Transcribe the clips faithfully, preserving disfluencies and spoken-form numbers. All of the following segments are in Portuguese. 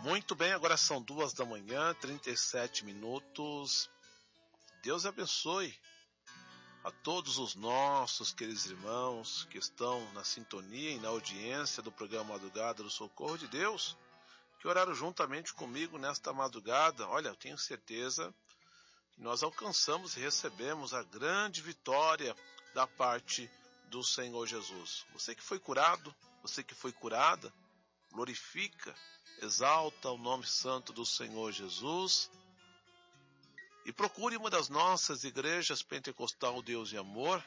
Muito bem, agora são duas da manhã, trinta e sete minutos. Deus abençoe a todos os nossos queridos irmãos que estão na sintonia e na audiência do programa Madrugada do Socorro de Deus, que oraram juntamente comigo nesta madrugada. Olha, eu tenho certeza que nós alcançamos e recebemos a grande vitória da parte do Senhor Jesus. Você que foi curado, você que foi curada, glorifica, exalta o nome santo do Senhor Jesus e procure uma das nossas igrejas pentecostal Deus e Amor.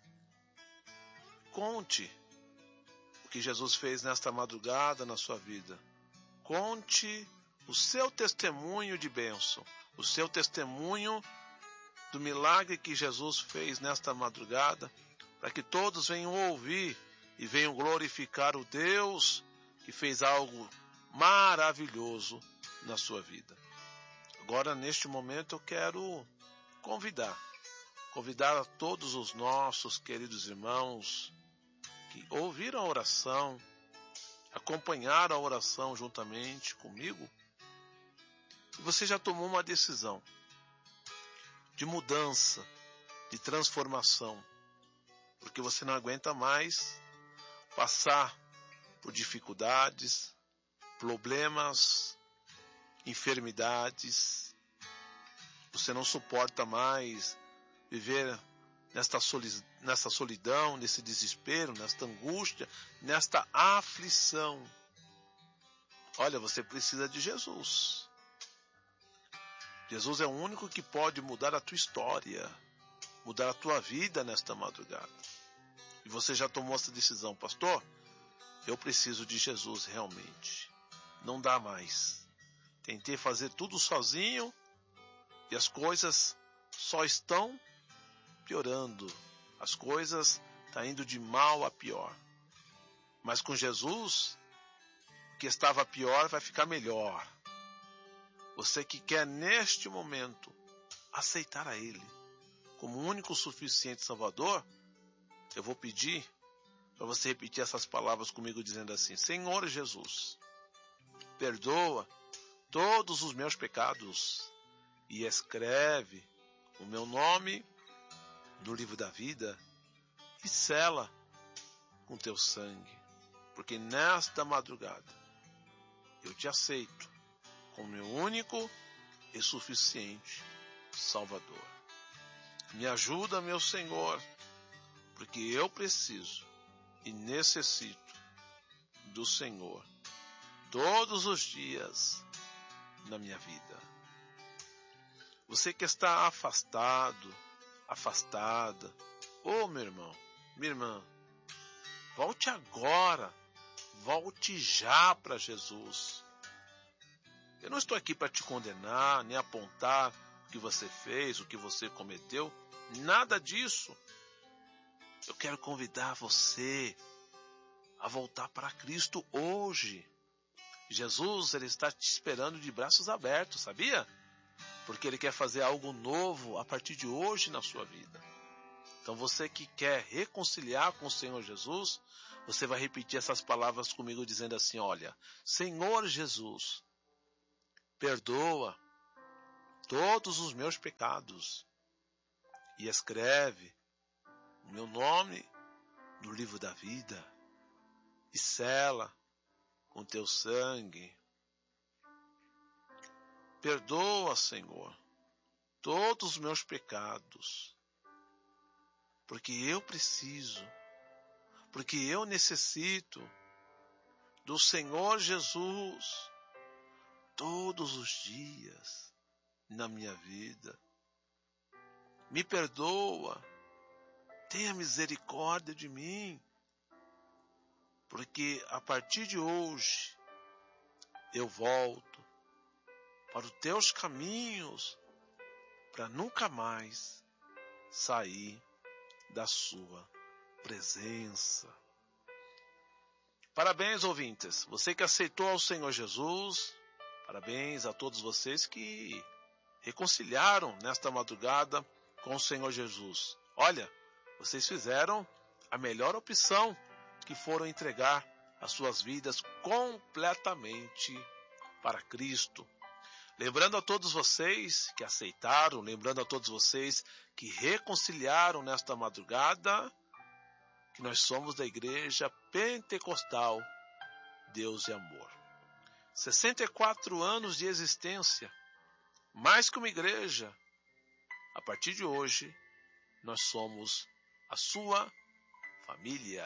Conte o que Jesus fez nesta madrugada na sua vida. Conte o seu testemunho de bênção, o seu testemunho do milagre que Jesus fez nesta madrugada, para que todos venham ouvir e venham glorificar o Deus que fez algo maravilhoso na sua vida. Agora, neste momento, eu quero convidar, convidar a todos os nossos queridos irmãos que ouviram a oração, acompanharam a oração juntamente comigo, e você já tomou uma decisão de mudança, de transformação, porque você não aguenta mais passar por dificuldades, problemas, enfermidades. Você não suporta mais viver nesta nessa solidão, nesse desespero, nesta angústia, nesta aflição. Olha, você precisa de Jesus. Jesus é o único que pode mudar a tua história, mudar a tua vida nesta madrugada. E você já tomou essa decisão, pastor? Eu preciso de Jesus realmente. Não dá mais. Tentei fazer tudo sozinho e as coisas só estão piorando. As coisas estão indo de mal a pior. Mas com Jesus, o que estava pior vai ficar melhor. Você que quer neste momento aceitar a Ele como o único suficiente Salvador, eu vou pedir para você repetir essas palavras comigo dizendo assim: Senhor Jesus, perdoa todos os meus pecados e escreve o meu nome no livro da vida e sela com teu sangue, porque nesta madrugada eu te aceito como meu único e suficiente Salvador. Me ajuda, meu Senhor, porque eu preciso e necessito do Senhor todos os dias na minha vida. Você que está afastado, afastada, ô meu irmão, minha irmã, volte agora, volte já para Jesus. Eu não estou aqui para te condenar, nem apontar o que você fez, o que você cometeu, nada disso. Eu quero convidar você a voltar para Cristo hoje. Jesus, Ele está te esperando de braços abertos, sabia? Porque Ele quer fazer algo novo a partir de hoje na sua vida. Então você que quer reconciliar com o Senhor Jesus, você vai repetir essas palavras comigo dizendo assim: olha, Senhor Jesus, perdoa todos os meus pecados e escreve o meu nome no livro da vida e sela com teu sangue. Perdoa, Senhor, todos os meus pecados, porque eu preciso, porque eu necessito do Senhor Jesus todos os dias na minha vida. Me perdoa, tenha misericórdia de mim, porque a partir de hoje eu volto para os teus caminhos para nunca mais sair da sua presença. Parabéns, ouvintes, você que aceitou ao Senhor Jesus. Parabéns a todos vocês que reconciliaram nesta madrugada com o Senhor Jesus. Olha, vocês fizeram a melhor opção, que foram entregar as suas vidas completamente para Cristo. Lembrando a todos vocês que aceitaram, lembrando a todos vocês que reconciliaram nesta madrugada, que nós somos da Igreja Pentecostal Deus e Amor. sessenta e quatro anos de existência, mais que uma igreja. A partir de hoje, nós somos a sua família.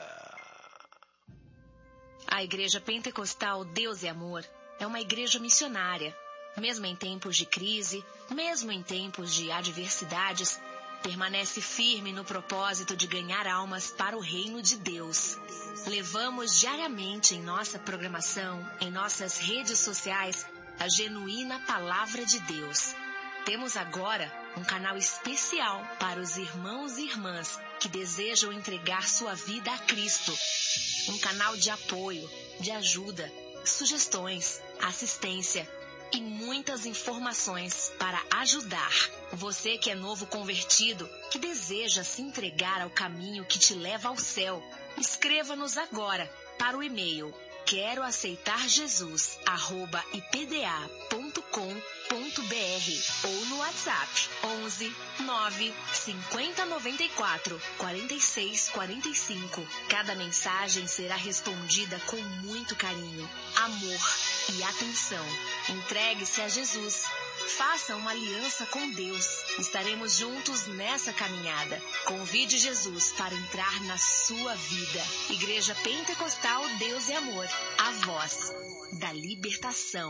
A Igreja Pentecostal Deus e Amor é uma igreja missionária. Mesmo em tempos de crise, mesmo em tempos de adversidades, permanece firme no propósito de ganhar almas para o reino de Deus. Levamos diariamente em nossa programação, em nossas redes sociais, a genuína Palavra de Deus. Temos agora um canal especial para os irmãos e irmãs que desejam entregar sua vida a Cristo. Um canal de apoio, de ajuda, sugestões, assistência e muitas informações para ajudar você que é novo convertido, que deseja se entregar ao caminho que te leva ao céu. Escreva-nos agora para o e-mail quero aceitar jesus arroba i p d a ponto com ponto b r ou no WhatsApp onze nove cinquenta noventa e quatro quarenta e seis quarenta e cinco. Cada mensagem será respondida com muito carinho, amor e atenção. Entregue-se a Jesus. Faça uma aliança com Deus. Estaremos juntos nessa caminhada. Convide Jesus para entrar na sua vida. Igreja Pentecostal Deus e Amor. A voz da libertação.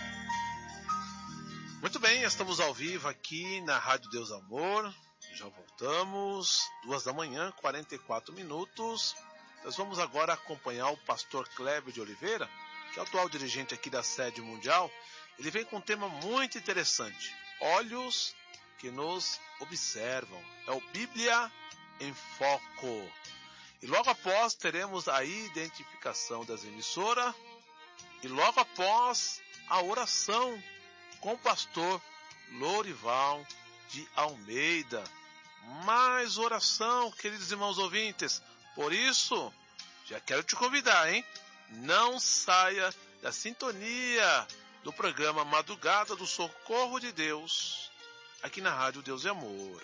Muito bem, estamos ao vivo aqui na Rádio Deus Amor. Já voltamos. Duas da manhã, quarenta e quatro minutos. Nós vamos agora acompanhar o pastor Kleber de Oliveira, que é o atual dirigente aqui da sede mundial. Ele vem com um tema muito interessante: olhos que nos observam. É o Bíblia em Foco. E logo após teremos a identificação das emissoras e logo após a oração com o pastor Lorival de Almeida. Mais oração, queridos irmãos ouvintes. Por isso, já quero te convidar, hein? Não saia da sintonia do programa Madrugada do Socorro de Deus, aqui na Rádio Deus e Amor.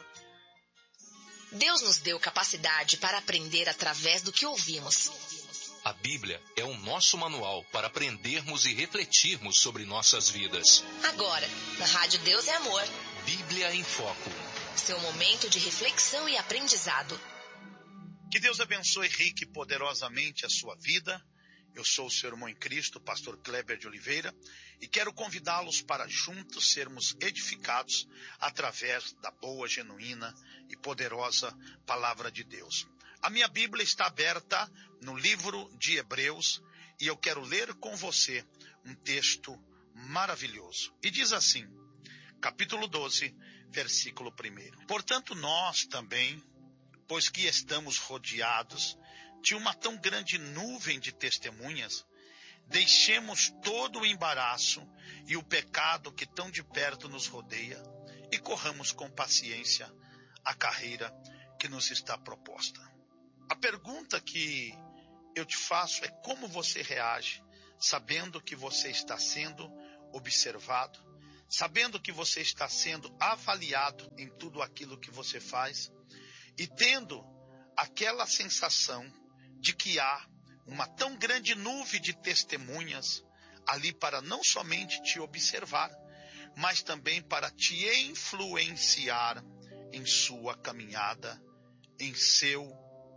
Deus nos deu capacidade para aprender através do que ouvimos. A Bíblia é o nosso manual para aprendermos e refletirmos sobre nossas vidas. Agora, na Rádio Deus e Amor, Bíblia em Foco. Seu momento de reflexão e aprendizado. Que Deus abençoe rica e poderosamente a sua vida. Eu sou o seu irmão em Cristo, pastor Kleber de Oliveira, e quero convidá-los para juntos sermos edificados através da boa, genuína e poderosa palavra de Deus. A minha Bíblia está aberta no livro de Hebreus e eu quero ler com você um texto maravilhoso. E diz assim, capítulo doze, versículo um. Portanto, nós também, pois que estamos rodeados de uma tão grande nuvem de testemunhas, deixemos todo o embaraço e o pecado que tão de perto nos rodeia e corramos com paciência a carreira que nos está proposta. A pergunta que eu te faço é como você reage, sabendo que você está sendo observado, sabendo que você está sendo avaliado em tudo aquilo que você faz e tendo aquela sensação de que há uma tão grande nuvem de testemunhas ali para não somente te observar, mas também para te influenciar em sua caminhada, em seu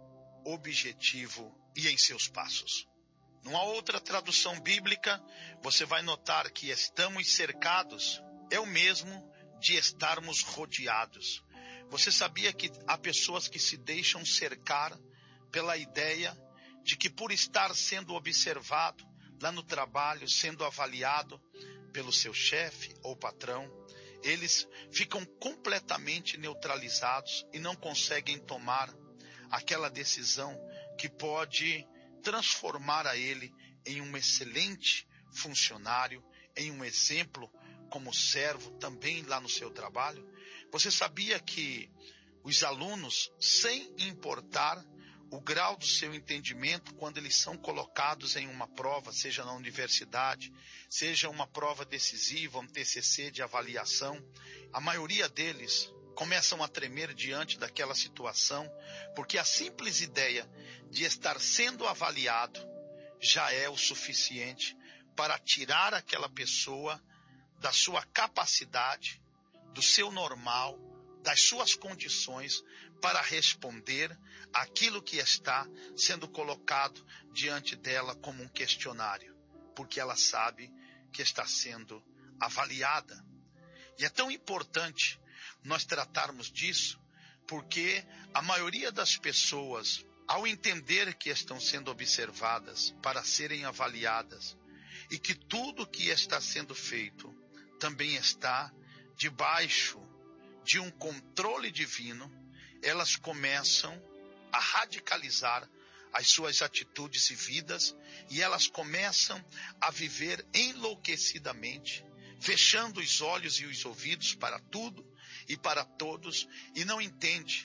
objetivo e em seus passos. Numa outra tradução bíblica, você vai notar que estamos cercados é o mesmo de estarmos rodeados. Você sabia que há pessoas que se deixam cercar pela ideia de que por estar sendo observado lá no trabalho, sendo avaliado pelo seu chefe ou patrão, eles ficam completamente neutralizados e não conseguem tomar aquela decisão que pode transformar a ele em um excelente funcionário, em um exemplo como servo também lá no seu trabalho. Você sabia que os alunos, sem importar o grau do seu entendimento quando eles são colocados em uma prova, seja na universidade, seja uma prova decisiva, um T C C de avaliação. A maioria deles começam a tremer diante daquela situação, porque a simples ideia de estar sendo avaliado já é o suficiente para tirar aquela pessoa da sua capacidade, do seu normal, das suas condições para responder aquilo que está sendo colocado diante dela como um questionário, porque ela sabe que está sendo avaliada. E é tão importante nós tratarmos disso, porque a maioria das pessoas, ao entender que estão sendo observadas para serem avaliadas e que tudo que está sendo feito também está debaixo de um controle divino, elas começam a radicalizar as suas atitudes e vidas, e elas começam a viver enlouquecidamente, fechando os olhos e os ouvidos para tudo e para todos, e não entende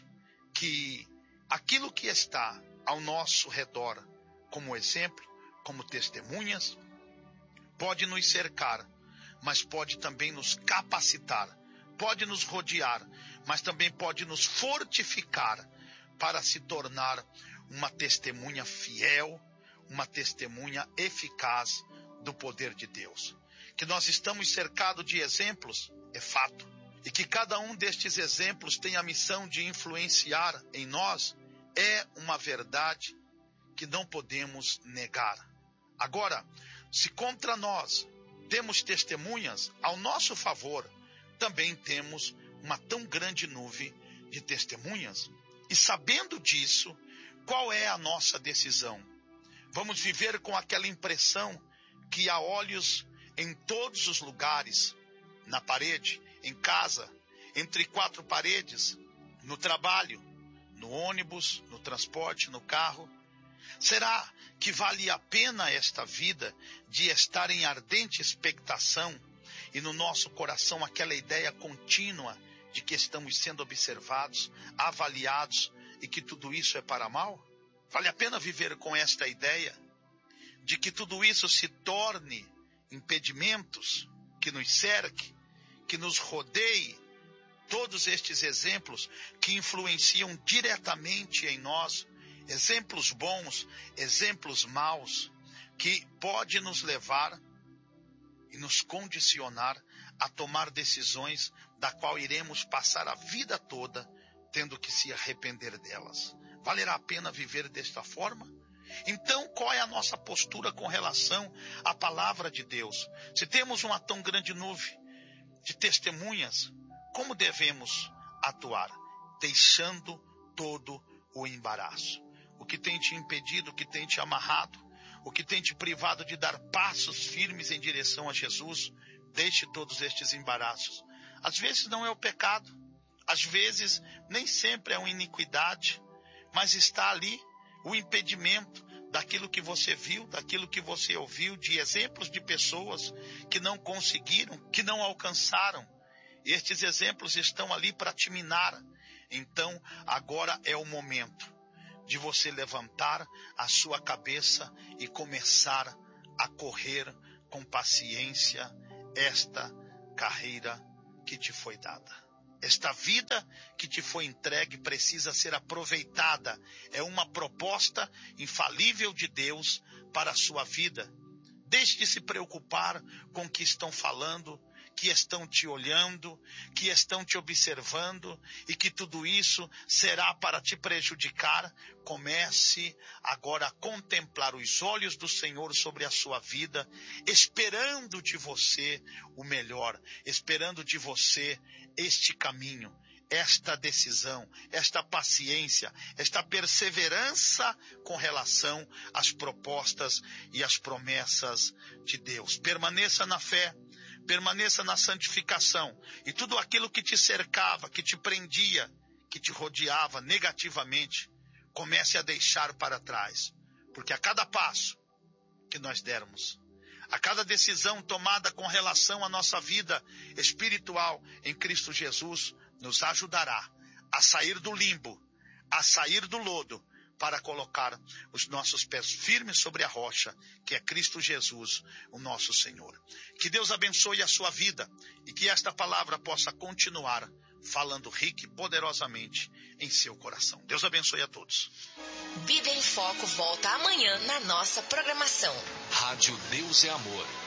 que aquilo que está ao nosso redor como exemplo, como testemunhas, pode nos cercar, mas pode também nos capacitar, pode nos rodear, mas também pode nos fortificar para se tornar uma testemunha fiel, uma testemunha eficaz do poder de Deus. Que nós estamos cercados de exemplos, é fato, e que cada um destes exemplos tem a missão de influenciar em nós, é uma verdade que não podemos negar. Agora, se contra nós temos testemunhas ao nosso favor, também temos uma tão grande nuvem de testemunhas. E sabendo disso, qual é a nossa decisão? Vamos viver com aquela impressão que há olhos em todos os lugares, na parede, em casa, entre quatro paredes, no trabalho, no ônibus, no transporte, no carro? Será que vale a pena esta vida de estar em ardente expectação e no nosso coração aquela ideia contínua de que estamos sendo observados, avaliados e que tudo isso é para mal? Vale a pena viver com esta ideia de que tudo isso se torne impedimentos, que nos cerque, que nos rodeie? Todos estes exemplos que influenciam diretamente em nós, exemplos bons, exemplos maus, que pode nos levar e nos condicionar a tomar decisões da qual iremos passar a vida toda tendo que se arrepender delas. Valerá a pena viver desta forma? Então, qual é a nossa postura com relação à palavra de Deus? Se temos uma tão grande nuvem de testemunhas, como devemos atuar? Deixando todo o embaraço. O que tem te impedido, o que tem te amarrado, o que tem te privado de dar passos firmes em direção a Jesus, deixe todos estes embaraços. Às vezes não é o pecado, às vezes nem sempre é uma iniquidade, mas está ali o impedimento daquilo que você viu, daquilo que você ouviu, de exemplos de pessoas que não conseguiram, que não alcançaram. E estes exemplos estão ali para te minar. Então, agora é o momento de você levantar a sua cabeça e começar a correr com paciência esta carreira que te foi dada. Esta vida que te foi entregue precisa ser aproveitada. É uma proposta infalível de Deus para a sua vida. Deixe de se preocupar com o que estão falando, que estão te olhando, que estão te observando e que tudo isso será para te prejudicar. Comece agora a contemplar os olhos do Senhor sobre a sua vida, esperando de você o melhor, esperando de você este caminho, esta decisão, esta paciência, esta perseverança com relação às propostas e às promessas de Deus. Permaneça na fé. Permaneça na santificação, e tudo aquilo que te cercava, que te prendia, que te rodeava negativamente, comece a deixar para trás. Porque a cada passo que nós dermos, a cada decisão tomada com relação à nossa vida espiritual em Cristo Jesus, nos ajudará a sair do limbo, a sair do lodo, para colocar os nossos pés firmes sobre a rocha, que é Cristo Jesus, o nosso Senhor. Que Deus abençoe a sua vida e que esta palavra possa continuar falando rica e poderosamente em seu coração. Deus abençoe a todos. Vida em Foco volta amanhã na nossa programação. Rádio Deus é Amor.